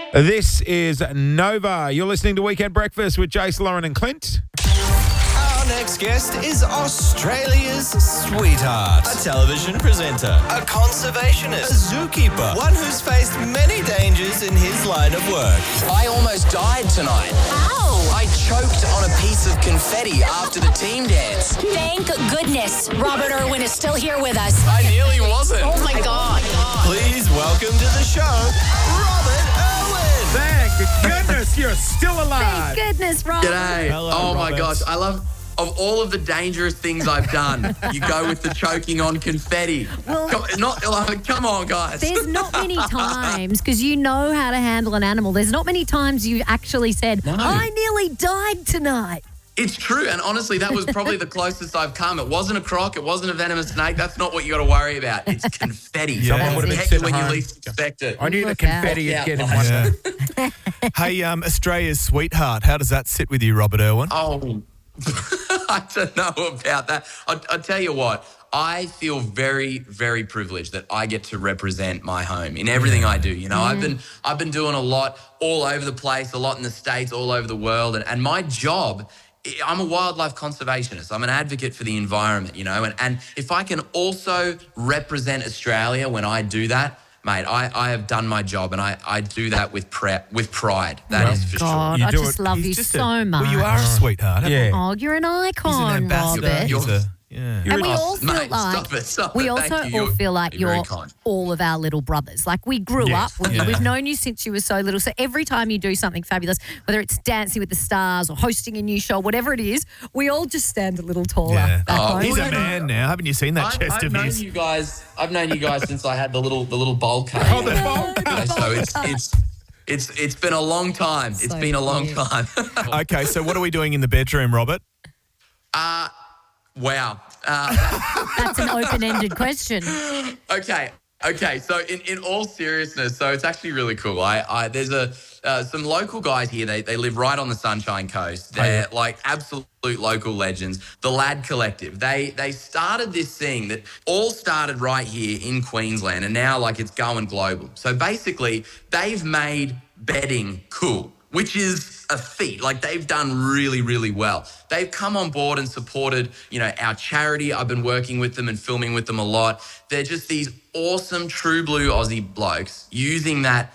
This is Nova. You're listening to Weekend Breakfast with Jace, Lauren and Clint. Our next guest is Australia's sweetheart. A television presenter. A conservationist. A zookeeper. One who's faced many dangers in his line of work. I almost died tonight. Ow! I choked on a piece of confetti after the team dance. Thank goodness Robert Irwin is still here with us. I nearly wasn't. Oh my God. Please welcome to the show, Robert Irwin. Thank goodness you're still alive. Thank goodness, Robert. G'day. Hello, oh my Robert. gosh. I love, of all of the dangerous things I've done, you go with the choking on confetti. Well- Come on, guys. There's not many times, because you know how to handle an animal, there's not many times you've actually said, No. I nearly died tonight. It's true. And honestly, that was probably the closest I've come. It wasn't a croc. It wasn't a venomous snake. That's not what you got to worry about. It's confetti. Someone would have been Hit you sent when you home. least expect it. I knew the Look out. confetti Look would out, get him. guys. Hey, Australia's sweetheart, how does that sit with you, Robert Irwin? Oh, I don't know about that. I'll tell you what. I feel very, very privileged that I get to represent my home in everything I do. You know, I've been doing a lot all over the place, a lot in the States, all over the world, and my job, I'm a wildlife conservationist. I'm an advocate for the environment, you know, and if I can also represent Australia when I do that, mate, I have done my job, and I do that with pride. That is for God, You I do just it- love He's you just so much. Well, you are a sweetheart. Yeah. Oh, you're an He's an icon, ambassador. Robert. You're- Yeah. And we Oh, all feel mate, like stop we it. also Thank you. all feel like You're very you're kind. all of our little brothers. Like we grew Yes. up with you. We've known you since you were so little. So every time you do something fabulous, whether it's Dancing with the Stars or hosting a new show, whatever it is, we all just stand a little taller. Yeah. Back home. He's a well, man now. Haven't you seen that chest I've of known his? you guys. I've known you guys since I had the little bowl cut. Oh, the bowl cut. So it's been a long time. It's So been a long cute. time. Okay, so what are we doing in the bedroom, Robert? Wow. That's an open-ended question. Okay. So in all seriousness, so it's actually really cool. There's some local guys here. They live right on the Sunshine Coast. They're like absolute local legends. The Lad Collective. They started this thing that all started right here in Queensland, and now like it's going global. So basically, they've made bedding cool, which is a feat. Like they've done really, really well. They've come on board and supported, you know, our charity. I've been working with them and filming with them a lot. They're just these awesome true blue Aussie blokes using that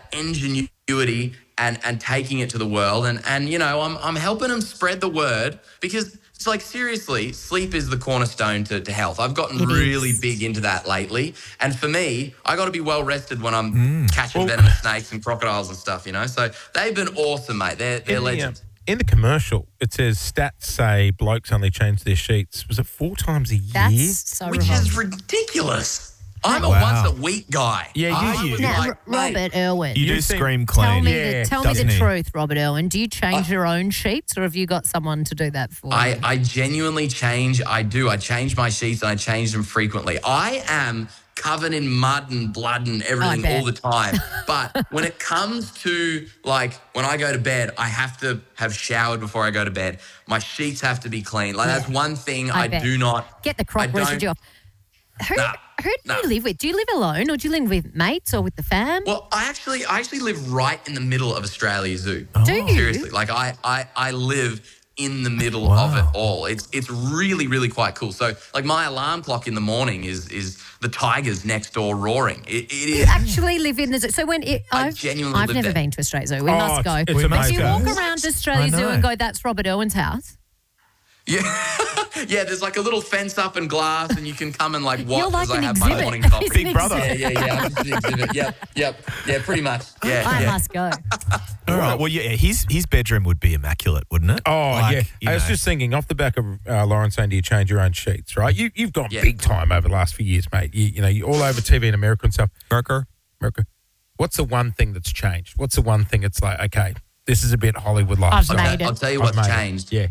ingenuity and taking it to the world. And you know, I'm helping them spread the word, because it's like, seriously, sleep is the cornerstone to health. I've gotten really big into that lately. And for me, I got to be well rested when I'm catching venomous snakes and crocodiles and stuff, you know? So they've been awesome, mate. They're legends. In the commercial, it says stats say blokes only change their sheets. Was it 4 times a year? That's so Which revolting. is ridiculous. I'm a Wow. once a week guy. Yeah, you- I you- was Now, like, mate, Robert Irwin, You do think- scream tell clean. me Yeah, tell me doesn't the he? truth, Robert Irwin. Do you change your own sheets, or have you got someone to do that for you? I genuinely change. I do. I change my sheets, and I change them frequently. I am covered in mud and blood and everything bet. all the time. But when it comes to like when I go to bed, I have to have showered before I go to bed. My sheets have to be clean. Like that's one thing I bet. do not Get the croc I don't- residue off. Who do nah. you live with? Do you live alone, or do you live with mates or with the fam? Well, I actually live right in the middle of Australia Zoo. Do you? Seriously, like I live in the middle of it all. It's really, really quite cool. So like my alarm clock in the morning is the tigers next door roaring. It You is. actually live in the zoo. So when I've genuinely I've live never there. been to Australia Zoo. We Oh, must go. it's If you amazing. walk around Australia I Zoo know. and go, that's Robert Irwin's house. Yeah, yeah. There's like a little fence up and glass, and you can come and like You're watch like as I an have my exhibit. morning coffee. He's an Big brother. exhibit. Yeah. I'm just an exhibit. Yep. Yeah, pretty much. I Yeah. must go. All right. Well, yeah, his bedroom would be immaculate, wouldn't it? Oh, Like, yeah. you I was know. just thinking off the back of Lauren saying, do you change your own sheets, right? You've gone Yeah. big time over the last few years, mate. You're all over TV in America and stuff. America. What's the one thing that's changed? What's the one thing it's like, okay, this is a bit Hollywood lifestyle. made it. I'll tell you I've what's made it. changed. Yeah.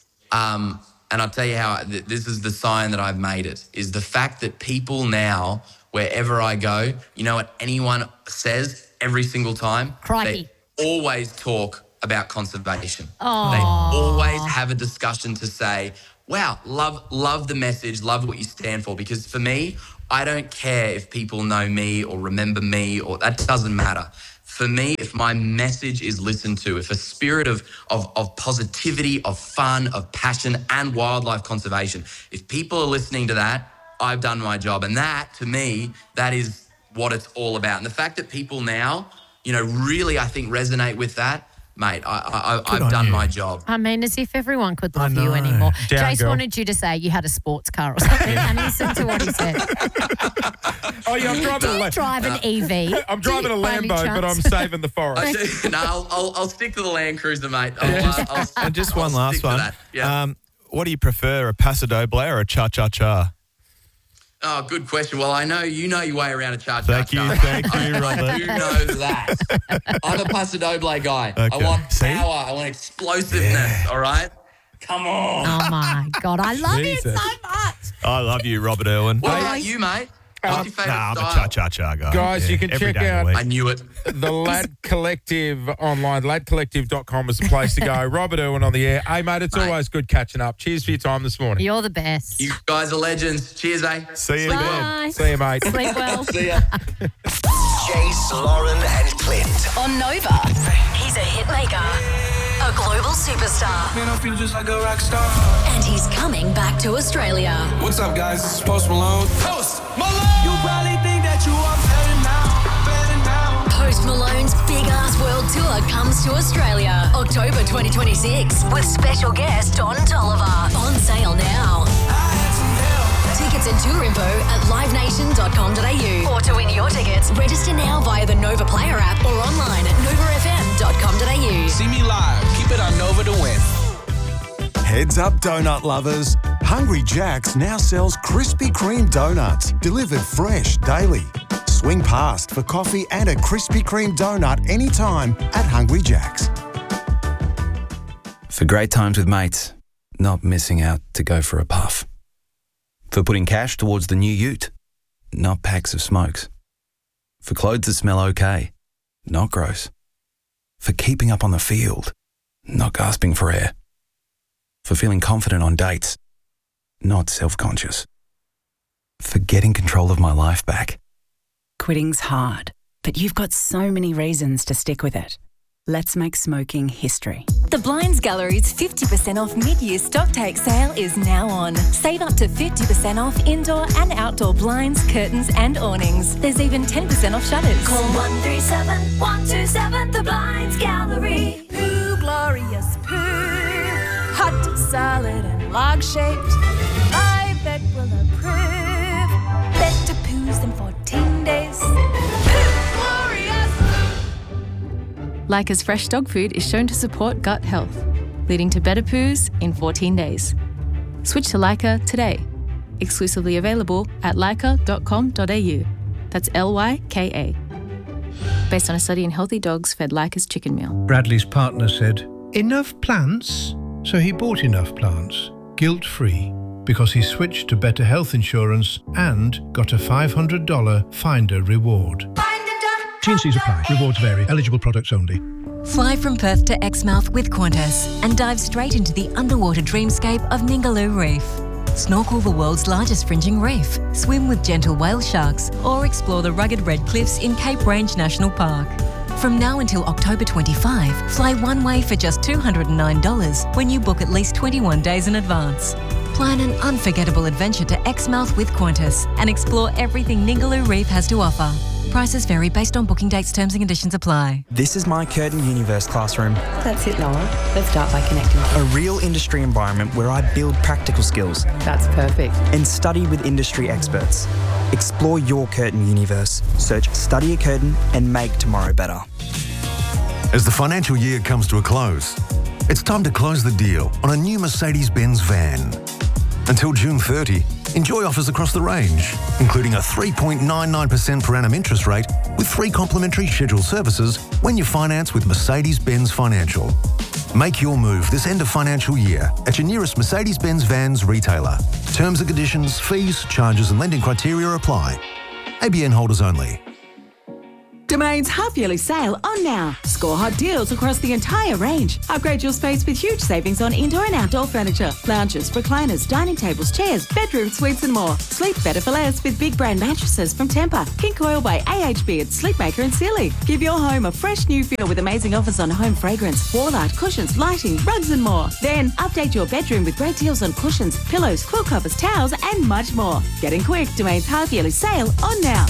And I'll tell you how this is the sign that I've made it, is the fact that people now, wherever I go, you know what anyone says every single time? Crikey. They always talk about conservation. Oh. They always have a discussion to say, wow, love the message, love what you stand for. Because for me, I don't care if people know me or remember me, or that doesn't matter. for me, if my message is listened to, if a spirit of positivity, of fun, of passion and wildlife conservation, if people are listening to that, I've done my job. And that, to me, that is what it's all about. And the fact that people now, really, I think, resonate with that, mate, I've done my job. I mean, as if everyone could love you anymore. Jace wanted you to say you had a sports car or something, and listen to what he said. Oh, yeah, I'm driving Do you drive an EV? I'm driving a Lambo, but I'm saving the forest. I'll stick to the Land Cruiser, mate. And just one last one. Yeah. What do you prefer, a Paso Doble or a cha-cha-cha? Oh, good question. Well, I know you know your way around a cha-cha-cha. Thank you, Robert. I do know that. I'm a Paso Doble guy. Okay. I want power. I want explosiveness, all right? Come on. Oh, my God. I love it so much. I love you, Robert Irwin. What about you, mate? What's your favourite I'm style? a cha-cha-cha guy. Guys, you can every check day of out the week. I knew it. the Lad Collective online. ladcollective.com is the place to go. Robert Irwin on the air. Hey, mate, it's always good catching up. Cheers for your time this morning. You're the best. You guys are legends. Cheers, eh? See you Bye. then. See you, mate. Sleep well. See ya. Jace, Lauren, and Clint. On Nova, he's a hitmaker, a global superstar, Man, I feel just like a rock star. and he's coming back to Australia. What's up, guys? This is Post Malone. Post Malone! You probably think that you are better now. Post Malone's big-ass world tour comes to Australia, October 2026, with special guest Don Toliver. On sale now. Tickets and tour info at livenation.com.au. Or to win your tickets, register now via the Nova Player app or online at novafm.com.au. See me live. Keep it on Nova to win. Heads up, donut lovers. Hungry Jack's now sells Krispy Kreme donuts, delivered fresh daily. Swing past for coffee and a Krispy Kreme donut anytime at Hungry Jack's. For great times with mates, not missing out to go for a puff. For putting cash towards the new ute, not packs of smokes. For clothes that smell okay, not gross. For keeping up on the field, not gasping for air. For feeling confident on dates, not self-conscious. For getting control of my life back. Quitting's hard, but you've got so many reasons to stick with it. Let's make smoking history. The Blinds Gallery's 50% off mid-year stocktake sale is now on. Save up to 50% off indoor and outdoor blinds, curtains and awnings. There's even 10% off shutters. Call 137 127 The Blinds Gallery. Poo, glorious poo. Hot, solid and log-shaped. My bed will approve. Better poos than 14 days. Poo, glorious poo. Leica's fresh dog food is shown to support gut health, leading to better poos in 14 days. Switch to Leica today. Exclusively available at leica.com.au. That's Lyka. Based on a study in healthy dogs fed Leica's chicken meal. Bradley's partner said, "Enough plants?" So he bought enough plants, guilt-free, because he switched to better health insurance and got a $500 Finder reward. T&Cs apply. Rewards vary. Eligible products only. Fly from Perth to Exmouth with Qantas and dive straight into the underwater dreamscape of Ningaloo Reef. Snorkel the world's largest fringing reef, swim with gentle whale sharks, or explore the rugged red cliffs in Cape Range National Park. From now until October 25, fly one way for just $209 when you book at least 21 days in advance. Plan an unforgettable adventure to Exmouth with Qantas and explore everything Ningaloo Reef has to offer. Prices vary based on booking dates, terms and conditions apply. This is my Curtin Universe classroom. That's it, Noah. Let's start by connecting. A real industry environment where I build practical skills. That's perfect. And study with industry experts. Explore your Curtin Universe. Search Study at Curtin and make tomorrow better. As the financial year comes to a close, it's time to close the deal on a new Mercedes-Benz van. Until June 30, enjoy offers across the range, including a 3.99% per annum interest rate with 3 complimentary scheduled services when you finance with Mercedes-Benz Financial. Make your move this end of financial year at your nearest Mercedes-Benz Vans retailer. Terms and conditions, fees, charges and lending criteria apply. ABN holders only. Domain's half-yearly sale on now. Score hot deals across the entire range. Upgrade your space with huge savings on indoor and outdoor furniture, lounges, recliners, dining tables, chairs, bedroom suites and more. Sleep better for less with big brand mattresses from Tempur, King Coil by AH Beard, Sleepmaker and Sealy. Give your home a fresh new feel with amazing offers on home fragrance, wall art, cushions, lighting, rugs and more. Then update your bedroom with great deals on cushions, pillows, quilt covers, towels and much more. Getting quick, Domain's half-yearly sale on now.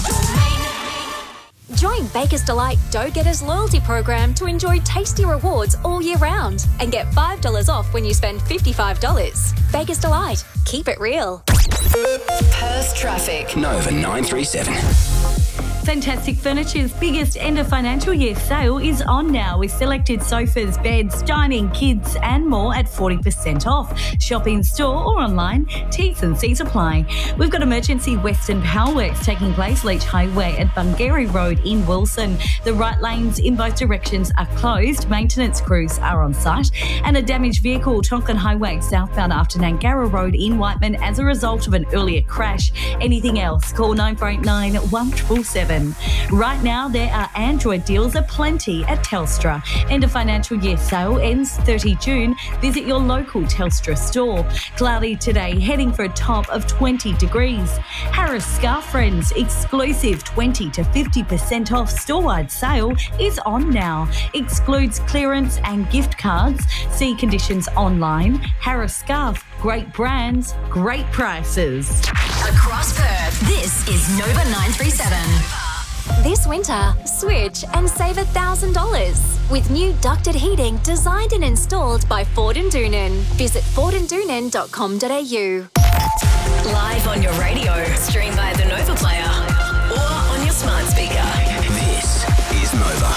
Join Baker's Delight Dough Getters loyalty program to enjoy tasty rewards all year round and get $5 off when you spend $55. Baker's Delight. Keep it real. Perth traffic. Nova 937. Fantastic Furniture's biggest end of financial year sale is on now with selected sofas, beds, dining, kids and more at 40% off. Shop in store or online. T's and C's apply. We've got emergency Western Power Works taking place Leach Highway at Bungary Road in Wilson. The right lanes in both directions are closed. Maintenance crews are on site. And a damaged vehicle Tonkin Highway southbound after Nangara Road in Whiteman as a result of an earlier crash. Anything else? Call 9489 1777. Right now, there are Android deals aplenty at Telstra. End of financial year sale ends 30 June. Visit your local Telstra store. Cloudy today, heading for a top of 20 degrees. Harris Scarf Friends exclusive 20 to 50% off store-wide sale is on now. Excludes clearance and gift cards. See conditions online. Harris Scarf, great brands, great prices. Across Perth, this is Nova 937. This winter, switch and save $1,000 with new ducted heating designed and installed by Ford & Doonan. Visit fordandoonan.com.au. Live on your radio, stream via the Nova Player or on your smart speaker. This is Nova.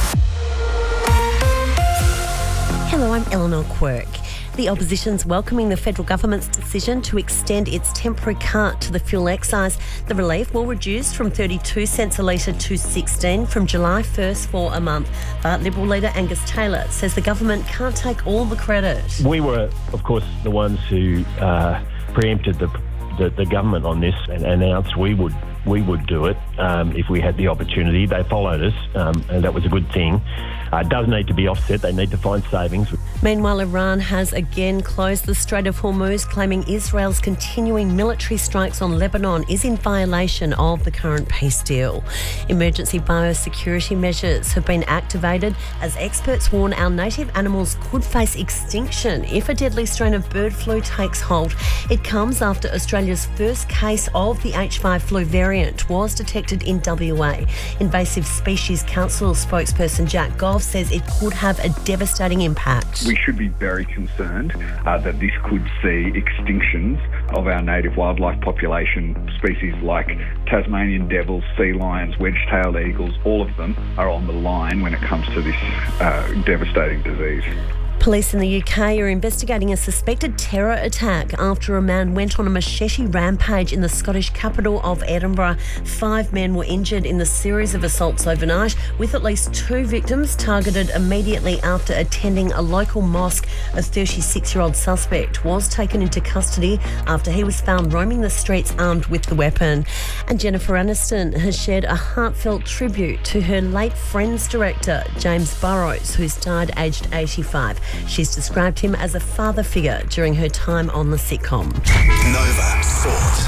Hello, I'm Eleanor Quirk. The opposition's welcoming the federal government's decision to extend its temporary cut to the fuel excise. The relief will reduce from 32 cents a litre to 16 from July 1st for a month. But Liberal leader Angus Taylor says the government can't take all the credit. We were, of course, the ones who preempted the government on this and announced we would do it if we had the opportunity. They followed us, and that was a good thing. It does need to be offset. They need to find savings. Meanwhile, Iran has again closed the Strait of Hormuz, claiming Israel's continuing military strikes on Lebanon is in violation of the current peace deal. Emergency biosecurity measures have been activated as experts warn our native animals could face extinction if a deadly strain of bird flu takes hold. It comes after Australia's first case of the H5 flu variant was detected in WA. Invasive Species Council spokesperson Jack Goff says it could have a devastating impact. We should be very concerned that this could see extinctions of our native wildlife population. Species like Tasmanian devils, sea lions, wedge-tailed eagles, all of them are on the line when it comes to this devastating disease. Police in the UK are investigating a suspected terror attack after a man went on a machete rampage in the Scottish capital of Edinburgh. 5 men were injured in the series of assaults overnight, with at least 2 victims targeted immediately after attending a local mosque. A 36-year-old suspect was taken into custody after he was found roaming the streets armed with the weapon. And Jennifer Aniston has shared a heartfelt tribute to her late Friends director, James Burrows, who's died aged 85. She's described him as a father figure during her time on the sitcom. Nova Sport.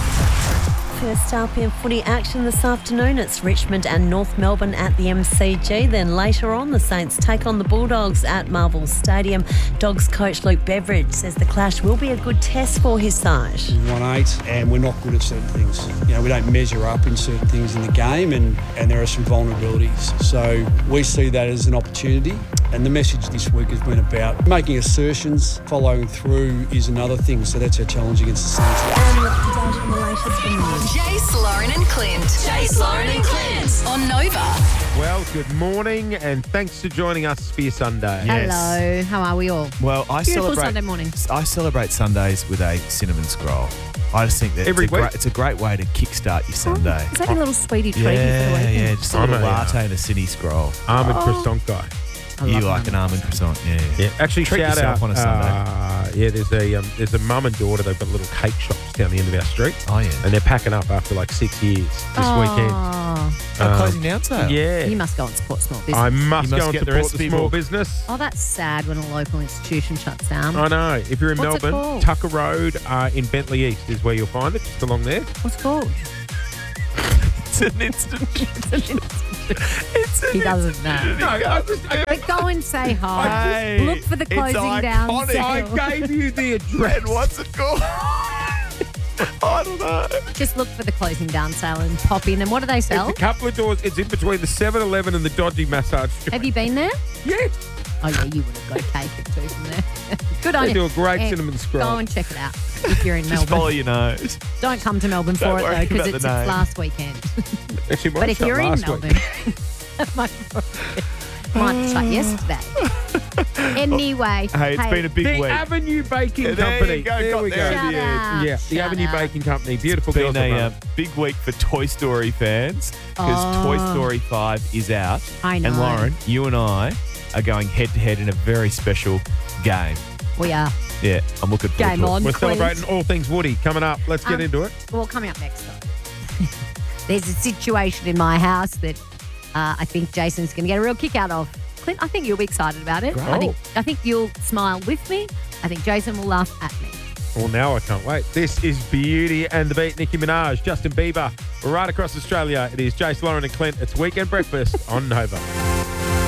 First up in footy action this afternoon, it's Richmond and North Melbourne at the MCG. Then later on, the Saints take on the Bulldogs at Marvel Stadium. Dogs coach Luke Beveridge says the clash will be a good test for his side. 1-8 and we're not good at certain things. You know, we don't measure up in certain things in the game and there are some vulnerabilities. So we see that as an opportunity. And the message this week has been about making assertions, following through is another thing. So that's our challenge against the Saints. And with the the latest from you. Jace, Lauren and Clint. Jace, Lauren and Clint on Nova. Well, good morning and thanks for joining us for your Sunday. Hello, how are we all? Well, Beautiful Sunday morning. I celebrate Sundays with a cinnamon scroll. I just think that it's a great way to kickstart your Sunday. Is that a little sweetie treat for the weekend? Yeah, just a little latte and a cine scroll. Almond croissant guy. You like an almond croissant, yeah. Actually, treat shout yourself out on a Sunday. there's a mum and daughter. They've got little cake shops down the end of our street. Oh, yeah. And they're packing up after like 6 years this weekend. Closing down sale. Yeah. You must go and support small business. I must You must go and get the support the recipe small book. business. Oh, that's sad when a local institution shuts down. I know. If you're in What's it Melbourne, called? Tucker Road in Bentley East is where you'll find it, just along there. What's it called? It's an instant. He doesn't know. No, But go and say hi. Hey, Look for the it's closing down iconic. sale. I gave you the address. And what's it called? I don't know. Just look for the closing down sale and pop in. And what do they sell? It's a couple of doors. It's in between the 7-Eleven and the dodgy massage joint. Have you been there? Yeah. Oh, yeah, you would have got a cake or two from there. Good on They you. do a great And cinnamon scroll. Go and check it out if you're in Just follow Melbourne. your nose. Don't come to Melbourne Don't for it, though, worry because about it's the name. last weekend. Actually, But if you're in Melbourne, might shut yesterday. Anyway. Hey, it's been a big the week. Avenue Baking Yeah, there Company. you go, There got we go. there. Shout out. Yeah, the Shout Avenue out. Baking Company. Beautiful It's girls. been that a run it. big week for Toy Story fans because Toy Story 5 is out. I know. And Lauren, you and I are going head to head in a very special game. We are. Yeah, I'm looking forward Game to on. it. We're Clint. celebrating all things Woody coming up. Let's get into it. Well, coming up next, though. There's a situation in my house that I think Jason's going to get a real kick out of. Clint, I think you'll be excited about it. Great. I think you'll smile with me. I think Jason will laugh at me. Well, now I can't wait. This is Beauty and the Beat. Nicki Minaj, Justin Bieber. Right across Australia, it is Jace, Lauren and Clint. It's Weekend Breakfast on Nova.